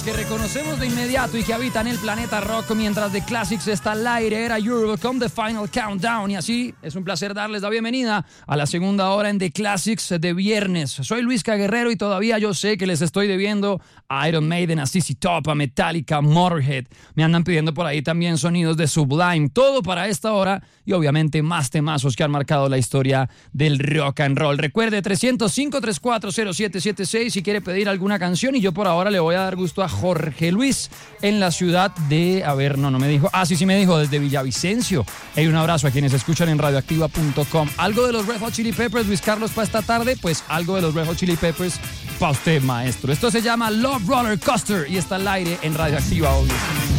Que reconocemos de inmediato y que habitan el planeta rock mientras The Classics está al aire. Era Eurocom The Final Countdown. Y así es un placer darles la bienvenida a la segunda hora en The Classics de viernes. Soy Luisca Guerrero y todavía yo sé que les estoy debiendo a Iron Maiden, a ZZ Top, a Metallica, a Motorhead. Me andan pidiendo por ahí también sonidos de Sublime. Todo para esta hora y obviamente más temazos que han marcado la historia del rock and roll. Recuerde 305-340776 si quiere pedir alguna canción y yo por ahora le voy a dar gusto a Jorge Luis en la ciudad de... A ver, no me dijo. Sí me dijo, desde Villavicencio. Hay un abrazo a quienes escuchan en radioactiva.com. ¿Algo de los Red Hot Chili Peppers, Luis Carlos, para esta tarde? Pues algo de los Red Hot Chili Peppers para usted, maestro. Esto se llama Love Roller Coaster y está al aire en Radioactiva, obvio.